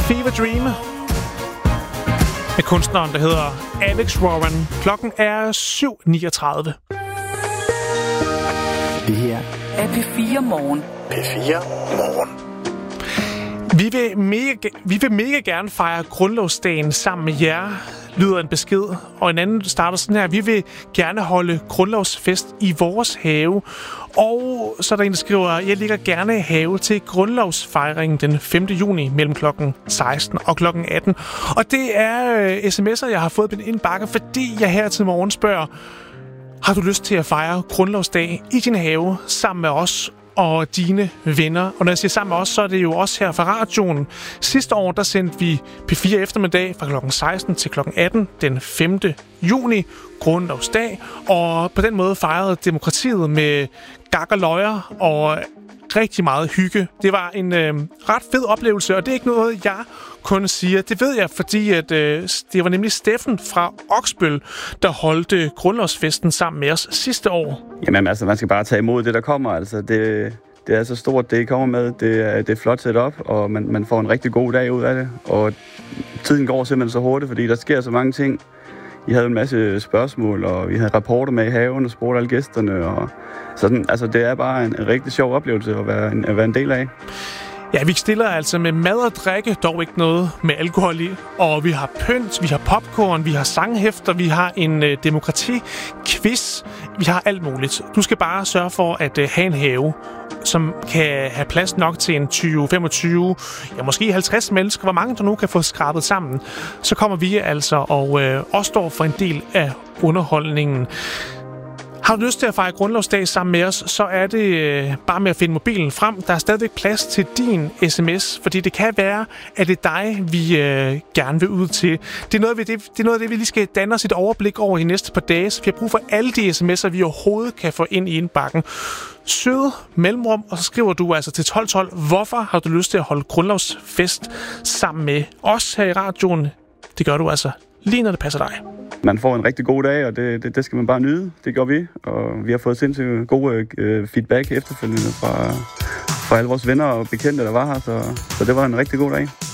Fever Dream med kunstneren, der hedder Alex Warren. Klokken er 7:39. Det her er P4 Morgen. P4 Morgen. Vi vil mega gerne fejre grundlovsdagen sammen med jer, lyder en besked. Og en anden starter sådan her: vi vil gerne holde grundlovsfest i vores have. Og så er der en, der skriver: jeg ligger gerne i have til grundlovsfejringen den 5. juni mellem klokken 16 og klokken 18. Og det er sms'er, jeg har fået på den indbakke, fordi jeg her til morgen spørger: har du lyst til at fejre grundlovsdag i din have sammen med os og dine venner? Og når jeg siger sammen med os, så er det jo også her fra radioen. Sidste år, der sendte vi P4 eftermiddag fra klokken 16 til klokken 18 den 5. juni, grundlovsdag. Og på den måde fejrede demokratiet med gak og løjer og rigtig meget hygge. Det var en ret fed oplevelse, og det er ikke noget, jeg kun siger. Det ved jeg, fordi at, det var nemlig Steffen fra Oksbøl, der holdt grundlovsfesten sammen med os sidste år. Jamen altså, man skal bare tage imod det, der kommer. Altså, det er så stort, det I kommer med. Det er flot sat op, og man får en rigtig god dag ud af det. Og tiden går simpelthen så hurtigt, fordi der sker så mange ting. I havde en masse spørgsmål, og vi havde rapporter med i haven og spurgte alle gæsterne. Og sådan, altså, det er bare en rigtig sjov oplevelse at være en del af. Ja, vi stiller altså med mad og drikke, dog ikke noget med alkohol i. Og vi har pynt, vi har popcorn, vi har sanghæfter, vi har en demokrati-quiz. Vi har alt muligt. Du skal bare sørge for at have en have, som kan have plads nok til en 20-25, ja måske 50 mennesker, hvor mange der nu kan få skrabet sammen. Så kommer vi altså og også står for en del af underholdningen. Har du lyst til at fejre grundlovsdag sammen med os, så er det bare med at finde mobilen frem. Der er stadigvæk plads til din sms, fordi det kan være, at det er dig, vi gerne vil ud til. Det er noget af det, vi lige skal danne os et overblik over i næste par dage, så vi har brug for alle de sms'er, vi overhovedet kan få ind i indbakken. Sød mellemrum, og så skriver du altså til 1212, hvorfor har du lyst til at holde grundlovsfest sammen med os her i radioen. Det gør du altså lige når det passer dig. Man får en rigtig god dag, og det skal man bare nyde. Det gør vi, og vi har fået sindssygt gode feedback efterfølgende fra alle vores venner og bekendte, der var her, så det var en rigtig god dag.